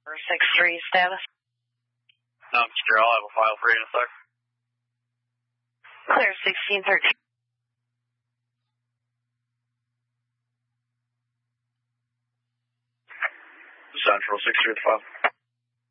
6-3 status. No, Mr. I'll have a file for you in a sec. Clear 1613. Central 6-3 at the file.